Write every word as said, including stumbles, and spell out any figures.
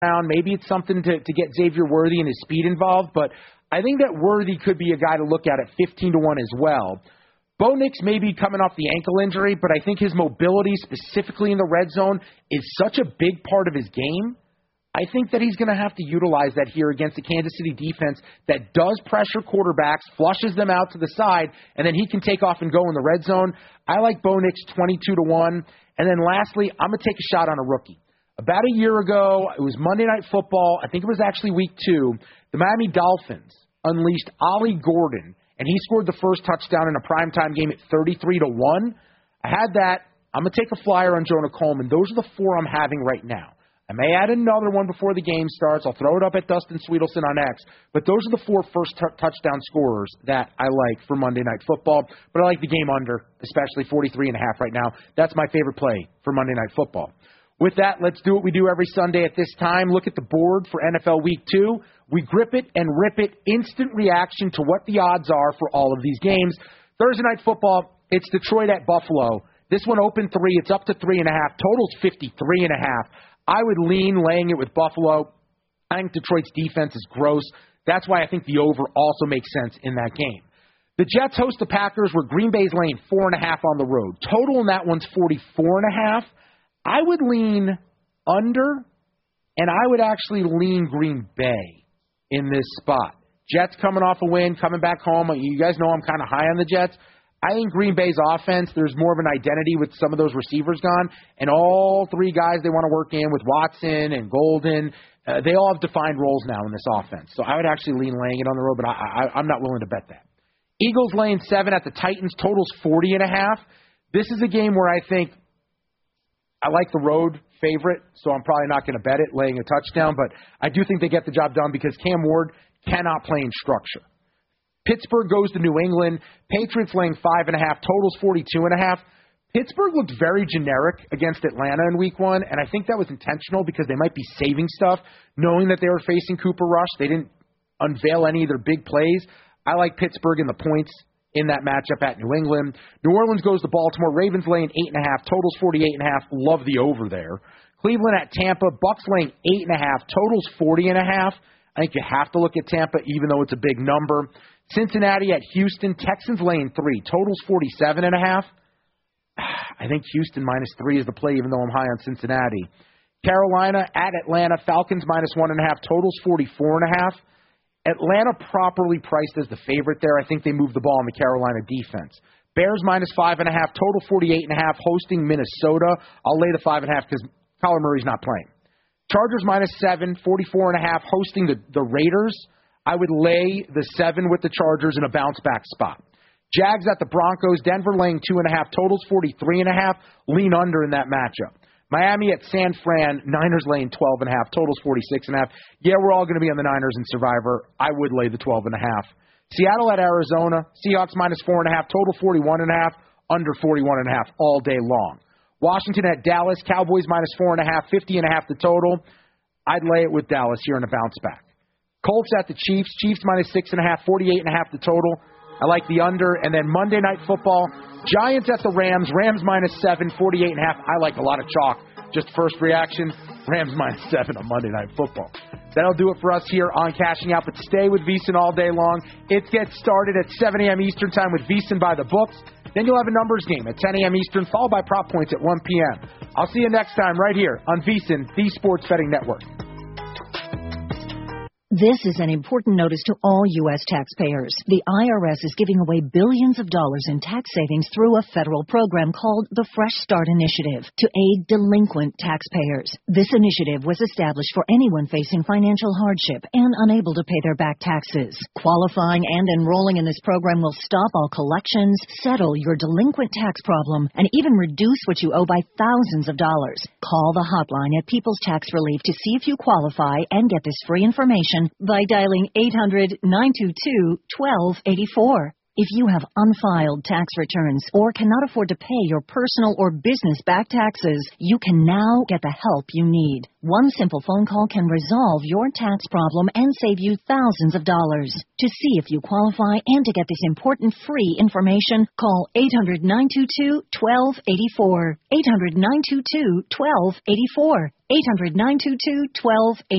around. Maybe it's something to, to get Xavier Worthy and his speed involved, but I think that Worthy could be a guy to look at at fifteen to one as well. Bo Nix may be coming off the ankle injury, but I think his mobility, specifically in the red zone, is such a big part of his game. I think that he's going to have to utilize that here against the Kansas City defense that does pressure quarterbacks, flushes them out to the side, and then he can take off and go in the red zone. I like Bo Nix twenty-two to one. And then lastly, I'm going to take a shot on a rookie. About a year ago, it was Monday Night Football. I think it was actually week two. The Miami Dolphins unleashed Ollie Gordon, and he scored the first touchdown in a primetime game at thirty-three to one. I had that. I'm going to take a flyer on Jonah Coleman. Those are the four I'm having right now. I may add another one before the game starts. I'll throw it up at Dustin Sweetelson on X. But those are the four first t- touchdown scorers that I like for Monday Night Football. But I like the game under, especially forty-three and a half right now. That's my favorite play for Monday Night Football. With that, let's do what we do every Sunday at this time. Look at the board for N F L Week two. We grip it and rip it. Instant reaction to what the odds are for all of these games. Thursday Night Football, it's Detroit at Buffalo. This one opened three. It's up to three and a half. Total's fifty-three and a half. I would lean laying it with Buffalo. I think Detroit's defense is gross. That's why I think the over also makes sense in that game. The Jets host the Packers, where Green Bay's laying four and a half on the road. Total in that one's forty-four and a half. I would lean under, and I would actually lean Green Bay in this spot. Jets coming off a win, coming back home. You guys know I'm kind of high on the Jets. I think Green Bay's offense, there's more of an identity with some of those receivers gone, and all three guys they want to work in with Watson and Golden, uh, they all have defined roles now in this offense. So I would actually lean laying it on the road, but I, I, I'm not willing to bet that. Eagles laying seven at the Titans, totals forty and a half. This is a game where I think I like the road favorite, so I'm probably not going to bet it, laying a touchdown, but I do think they get the job done because Cam Ward cannot play in structure. Pittsburgh goes to New England. Patriots laying five and a half. Totals forty-two and a half. Pittsburgh looked very generic against Atlanta in week one, and I think that was intentional because they might be saving stuff, knowing that they were facing Cooper Rush. They didn't unveil any of their big plays. I like Pittsburgh in the points in that matchup at New England. New Orleans goes to Baltimore. Ravens laying eight and a half. Totals forty-eight and a half. Love the over there. Cleveland at Tampa. Bucks laying eight and a half. Totals forty and a half. I think you have to look at Tampa, even though it's a big number. Cincinnati at Houston. Texans laying three. Totals forty-seven and a half. I think Houston minus three is the play, even though I'm high on Cincinnati. Carolina at Atlanta. Falcons minus one and a half. Totals forty-four and a half. Atlanta properly priced as the favorite there. I think they moved the ball in the Carolina defense. Bears minus five and a half. Total forty-eight and a half. Hosting Minnesota. I'll lay the five and a half because Kyler Murray's not playing. Chargers minus seven. forty-four and a half. Hosting the, the Raiders. I would lay the seven with the Chargers in a bounce-back spot. Jags at the Broncos. Denver laying two and a half. Totals forty-three and a half. Lean under in that matchup. Miami at San Fran. Niners laying twelve and a half. Totals forty-six and a half. Yeah, we're all going to be on the Niners in Survivor. I would lay the twelve and a half. Seattle at Arizona. Seahawks minus four and a half. Total forty-one and a half. Under forty-one and a half all day long. Washington at Dallas. Cowboys minus four and a half. fifty and a half the total. I'd lay it with Dallas here in a bounce back. Colts at the Chiefs. Chiefs minus six and a half. forty-eight and a half the total. I like the under. And then Monday Night Football. Giants at the Rams. Rams minus seven. forty-eight and a half. I like a lot of chalk. Just first reaction. Rams minus seven on Monday Night Football. That'll do it for us here on Cashing Out. But stay with VSiN all day long. It gets started at seven a.m. Eastern Time with VSiN by the books. Then you'll have a numbers game at ten a.m. Eastern, followed by Prop Points at one p.m. I'll see you next time right here on VSiN, the Sports Betting Network. This is an important notice to all U S taxpayers. The I R S is giving away billions of dollars in tax savings through a federal program called the Fresh Start Initiative to aid delinquent taxpayers. This initiative was established for anyone facing financial hardship and unable to pay their back taxes. Qualifying and enrolling in this program will stop all collections, settle your delinquent tax problem, and even reduce what you owe by thousands of dollars. Call the hotline at People's Tax Relief to see if you qualify and get this free information by dialing eight hundred, nine two two, one two eight four. If you have unfiled tax returns or cannot afford to pay your personal or business back taxes, you can now get the help you need. One simple phone call can resolve your tax problem and save you thousands of dollars. To see if you qualify and to get this important free information, call eight hundred, nine two two, one two eight four. eight hundred, nine two two, one two eight four. eight hundred, nine two two, one two eight four.